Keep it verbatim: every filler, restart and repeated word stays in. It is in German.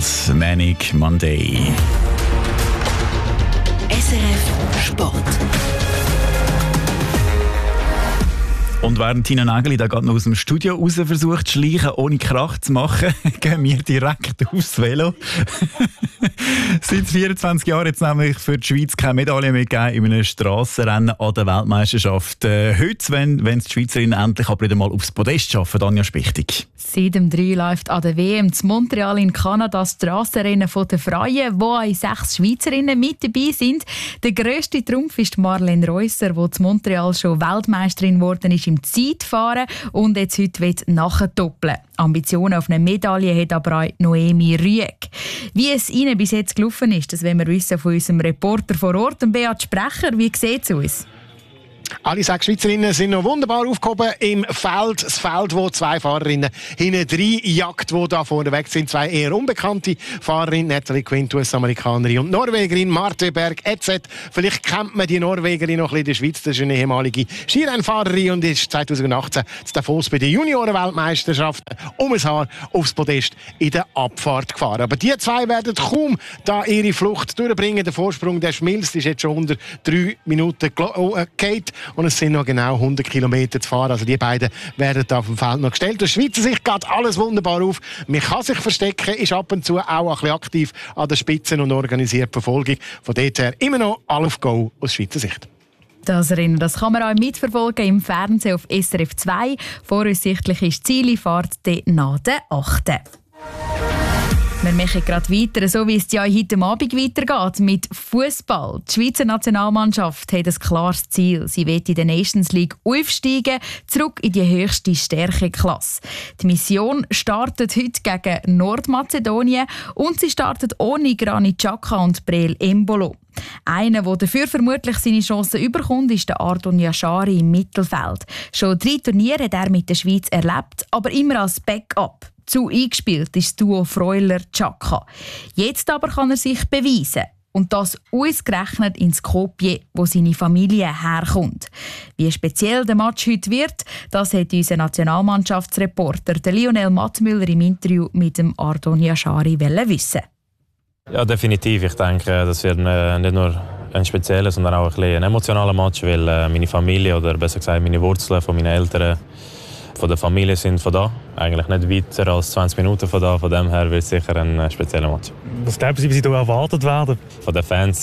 Beatles, Manic Monday. S R F Sport. Und während Tina Nägeli da gerade noch aus dem Studio raus versucht zu schleichen, ohne Krach zu machen, gehen wir direkt aufs Velo. Seit vierundzwanzig Jahren jetzt nämlich für die Schweiz keine Medaille mehr gegeben in einem Strassenrennen an der Weltmeisterschaft. Äh, heute, wenn, wenn die Schweizerinnen endlich aber wieder mal aufs Podest schaffen, Anja Spichtig. Seit dem drei läuft an der W M zu Montreal in Kanada das Strassenrennen der Freien, wo auch sechs Schweizerinnen mit dabei sind. Der grösste Trumpf ist Marlene Reusser, die zu Montreal schon Weltmeisterin geworden ist im Zeitfahren und jetzt heute will nachdoppeln. Ambitionen auf eine Medaille hat aber auch Noemi Rüegg. Wie es ihnen bis jetzt gelaufen ist, das wollen wir wissen von unserem Reporter vor Ort, Beat Sprecher. Wie sieht es aus? Alle sechs Schweizerinnen sind noch wunderbar aufgehoben im Feld. Das Feld, wo zwei Fahrerinnen hinten drei jagt, die da vorne weg sind. Zwei eher unbekannte Fahrerinnen, Natalie Quint, U S-Amerikanerin und Norwegerin Marte Berg E Z. Vielleicht kennt man die Norwegerin noch ein bisschen in der Schweiz. Das ist eine ehemalige Skirennfahrerin und ist zweitausendachtzehn zu Davos bei der Junioren-Weltmeisterschaft um ein Haar aufs Podest in der Abfahrt gefahren. Aber die zwei werden kaum da ihre Flucht durchbringen. Der Vorsprung, der schmilzt, ist jetzt schon unter drei Minuten gefallen. Und es sind noch genau hundert Kilometer zu fahren. Also die beiden werden da auf dem Feld noch gestellt. Aus Schweizer Sicht geht alles wunderbar auf. Man kann sich verstecken, ist ab und zu auch ein bisschen aktiv an der Spitze und organisiert Verfolgung. Von dort her immer noch all auf Go aus Schweizer Sicht. Das Rennen, das kann man auch mitverfolgen im Fernsehen auf S R F zwei. Voraussichtlich ist die Zielfahrt nach der achten Wir machen gerade weiter, so wie es ja heute Abend weitergeht mit Fußball. Die Schweizer Nationalmannschaft hat ein klares Ziel. Sie will in der Nations League aufsteigen, zurück in die höchste Stärkeklasse. Die Mission startet heute gegen Nordmazedonien und sie startet ohne Granit Xhaka und Breel Embolo. Einer, der dafür vermutlich seine Chancen überkommt, ist der Ardon Yashari im Mittelfeld. Schon drei Turniere hat er mit der Schweiz erlebt, aber immer als Backup. Zu eingespielt ist das Duo Freuler-Xhaka. Jetzt aber kann er sich beweisen. Und das ausgerechnet in Skopje, wo seine Familie herkommt. Wie speziell der Match heute wird, das hat unser Nationalmannschaftsreporter Lionel Mattmüller im Interview mit dem Ardon Yashari wissen. Ja, definitiv. Ich denke, das wird nicht nur ein spezieller, sondern auch ein, bisschen ein emotionaler Match, weil meine Familie, oder besser gesagt meine Wurzeln von meinen Eltern, von der Familie sind von da. Eigentlich nicht weiter als zwanzig Minuten von da. Von dem her wird es sicher ein spezieller Match. Was glauben Sie, wie Sie hier erwartet werden? Von den Fans